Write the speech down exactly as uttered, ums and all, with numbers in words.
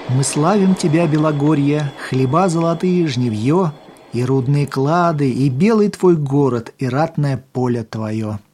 Мы славим тебя, Белогорье, хлеба золотые, жневье, и рудные клады, и белый твой город, и ратное поле твое.